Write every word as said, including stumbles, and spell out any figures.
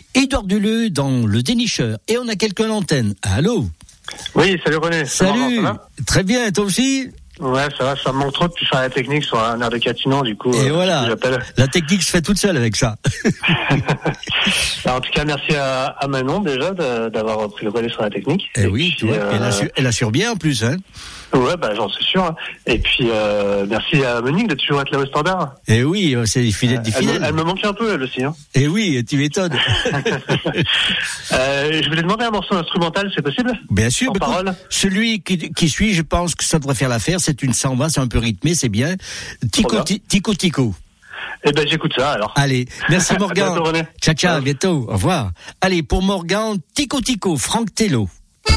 Édouard Duleux dans Le Dénicheur. Et on a quelqu'un à l'antenne. Allô? Oui, salut René. Salut. Marrant, très bien, toi aussi? Ouais, ça va, ça me manque trop de plus faire la technique sur un air de Catinan, du coup. Et euh, voilà, j'appelle. la technique se fait toute seule avec ça. Alors, en tout cas, merci à, à Manon déjà de, d'avoir pris le relais sur la technique. Et, Et oui, puis, tu vois, euh... elle, assure, elle assure bien en plus, hein. Ouais, bah j'en suis sûr. Et puis euh, merci à Monique de toujours être là au standard. Et oui, c'est des fidèles, des fidèles. Elle, elle me manque un peu elle aussi. Hein. Et oui, tu m'étonnes. euh, je voulais demander un morceau instrumental, c'est possible? Bien sûr. En parole. Celui qui, qui suit, je pense que ça devrait faire l'affaire. C'est une samba, c'est un peu rythmé, c'est bien. Tico, tico, tico. Eh ben j'écoute ça alors. Allez, merci Morgan. Bientôt, René. Ciao, ciao, à bientôt. Au revoir. Allez, pour Morgan, Tico Tico, Franck Tello.